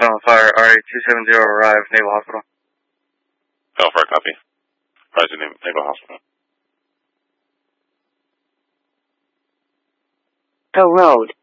on fire. RA-270 arrive, Naval Hospital. Hellfire, copy. Rising Naval Hospital. Tow Road.